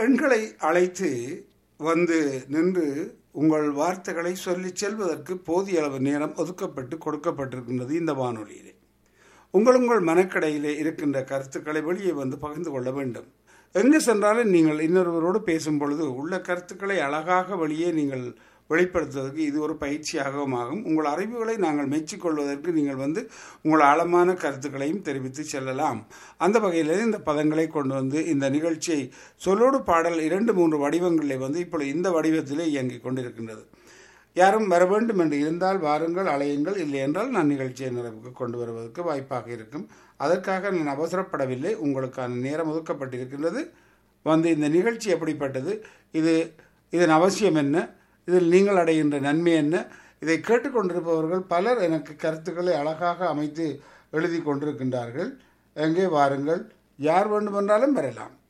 எண்களை அழைத்து வந்து நின்று உங்கள் வார்த்தைகளை சொல்லிச் செல்வதற்கு போதிய அளவு நேரம் ஒதுக்கப்பட்டு கொடுக்கப்பட்டிருக்கின்றது இந்த வானொலியிலே. உங்கள் மனக்கடையிலே இருக்கின்ற கருத்துக்களை வெளியே வந்து பகிர்ந்து கொள்ள வேண்டும். எங்கு சென்றாலும் நீங்கள் இன்னொருவரோடு பேசும் பொழுது உள்ள கருத்துக்களை அழகாக வெளியே நீங்கள் வெளிப்படுத்துவதற்கு இது ஒரு பயிற்சியாகவும் ஆகும். உங்கள் அறிவுகளை நாங்கள் மெச்சிக்கொள்வதற்கு நீங்கள் வந்து உங்கள் ஆழமான கருத்துக்களையும் தெரிவித்து செல்லலாம். அந்த வகையில் இந்த பதங்களை கொண்டு வந்து இந்த நிகழ்ச்சியை சொல்லோடு பாடல் 2-3 வடிவங்களில் வந்து இப்பொழுது இந்த வடிவத்திலே இயங்கிக் கொண்டிருக்கின்றது. யாரும் வர வேண்டும் என்று இருந்தால் வாருங்கள், அலையுங்கள். இல்லை என்றால் நான் நிகழ்ச்சியை நிறைவுக்கு கொண்டு வருவதற்கு வாய்ப்பாக இருக்கும். அதற்காக நான் அவசரப்படவில்லை. உங்களுக்கான நேரம் ஒதுக்கப்பட்டிருக்கின்றது. வந்து இந்த நிகழ்ச்சி எப்படிப்பட்டது, இதன் அவசியம் என்ன, இதில் நீங்கள் அடைகின்ற நன்மை என்ன, இதை கேட்டுக்கொண்டிருப்பவர்கள் பலர் எனக்கு கருத்துக்களை அழகாக அமைத்து எழுதி கொண்டிருக்கின்றார்கள். எங்கே வாருங்கள், யார் வேண்டுமென்றாலும் வரலாம்.